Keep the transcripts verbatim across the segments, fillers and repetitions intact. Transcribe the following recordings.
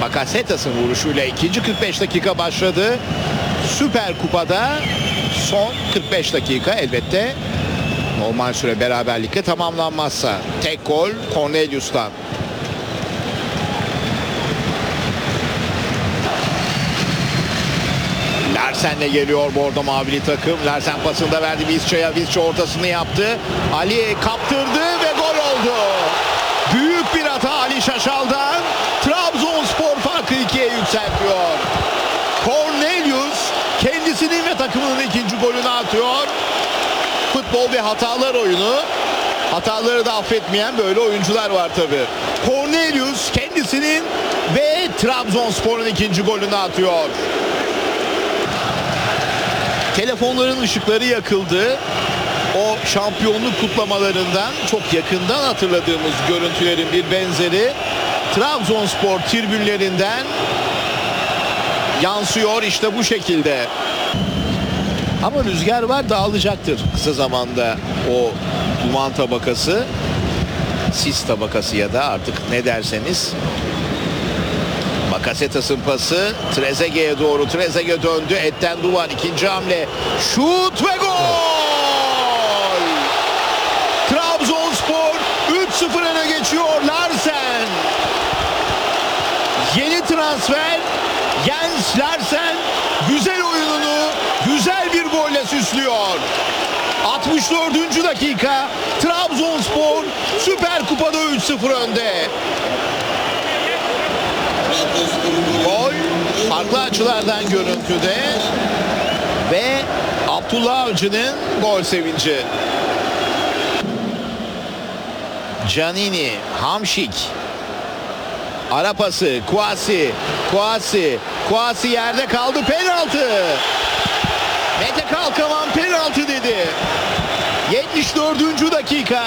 Bakasetas'ın vuruşuyla ikinci kırk beş dakika başladı. Süper Kupa'da son kırk beş dakika elbette normal süre beraberlikle tamamlanmazsa. Tek gol Cornelius'tan. Larsen'le geliyor bordo mavili takım. Larsen pasında verdi Vizca'ya. Vizca ortasını yaptı. Ali kaptırdı ve gol oldu. Büyük bir hata Ali Şaşal'dan. Trabzonspor farkı ikiye yükseltiyor. Cornelius kendisinin ve takımının ikinci golünü atıyor. Futbol ve hatalar oyunu. Hataları da affetmeyen böyle oyuncular var tabii. Cornelius kendisinin ve Trabzonspor'un ikinci golünü atıyor. Telefonların ışıkları yakıldı. O şampiyonluk kutlamalarından çok yakından hatırladığımız görüntülerin bir benzeri Trabzonspor tribünlerinden yansıyor işte bu şekilde. Ama rüzgar var, dağılacaktır kısa zamanda o duman tabakası, sis tabakası ya da artık ne derseniz. Bakasetas'ın pası Trezeguet'e doğru. Trezeguet döndü. Etten duvar. İkinci hamle. Şut ve gol! Trabzonspor üç sıfır öne geçiyor. Larsen. Yeni transfer Jens Larsen güzel oyununu güzel bir golle süslüyor. altmış dördüncü dakika Trabzonspor Süper Kupa'da üç sıfır önde. Gol farklı açılardan görüntüde ve Abdullah Avcı'nın gol sevinci. Canini, Hamşik. Ara pası, Kouassi, Kouassi, Kouassi yerde kaldı, penaltı. Mete Kalkavan penaltı dedi. yetmiş dördüncü dakika.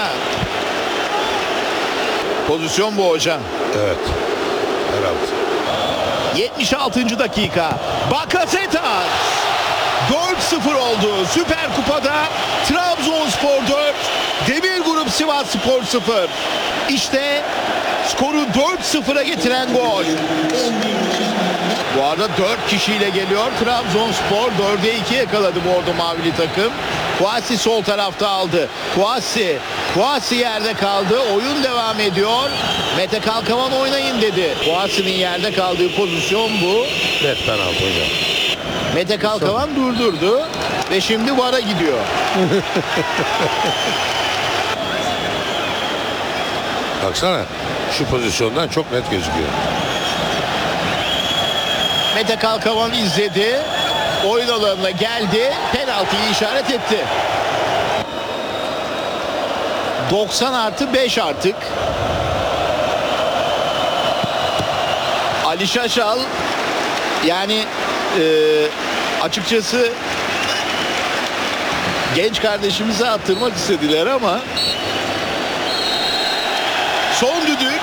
Pozisyon bu hocam. Evet. Herhalde. yetmiş altıncı dakika. Bakasetas. dört sıfır oldu. Süper Kupa'da Trabzonspor dört, Demir Grup Sivasspor sıfır. İşte skoru dört sıfıra getiren gol. Bu arada dört kişiyle geliyor Trabzonspor. dörde iki yakaladı bordo mavili takım. Kouassi sol tarafta aldı. Kouassi, Kouassi yerde kaldı. Oyun devam ediyor. Mete Kalkavan oynayın dedi. Kouassi'nin yerde kaldığı pozisyon bu. Net penaltı hocam. Mete Kalkavan durdurdu ve şimdi V A R'a gidiyor. Baksana şu pozisyondan çok net gözüküyor. Mete Kalkavan izledi. Oyun alanına geldi. Penaltıyı işaret etti. doksan artı beş artık. Ali Şaşal yani e, açıkçası genç kardeşimize attırmak istediler ama son düdük.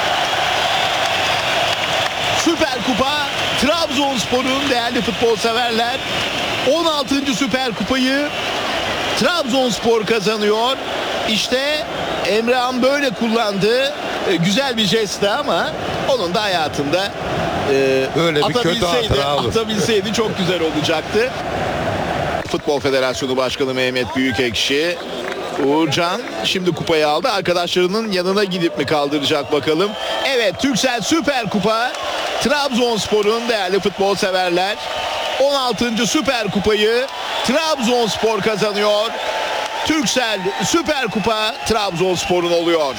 Süper Kupa Trabzonspor'un değerli futbol severler on altıncı Süper Kupayı Trabzonspor kazanıyor. İşte Emrehan böyle kullandı. E, güzel bir jestti ama onun da hayatında e, böyle bir kötü hatıra olur. Atabilseydi çok güzel olacaktı. Futbol Federasyonu Başkanı Mehmet Büyükekşi, Uğurcan şimdi kupayı aldı. Arkadaşlarının yanına gidip mi kaldıracak bakalım. Evet, Turkcell Süper Kupa Trabzonspor'un değerli futbol severler on altıncı Süper Kupayı Trabzonspor kazanıyor. Turkcell Süper Kupa Trabzonspor'un oluyor.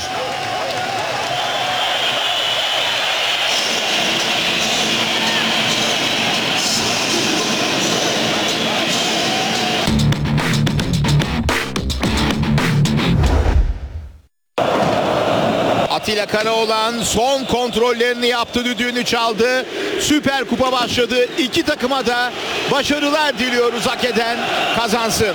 Atilla Karaoğlan son kontrollerini yaptı, düdüğünü çaldı. Süper Kupa başladı. İki takıma da başarılar diliyoruz. Hak eden kazansın.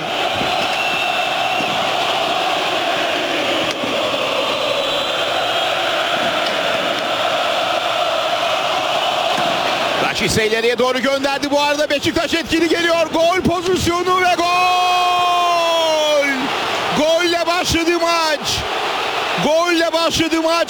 Raşitse ileriye doğru gönderdi. Bu arada Beşiktaş etkili geliyor. Gol pozisyonu ve gol! Golle başladı maç. Golle başladı maç.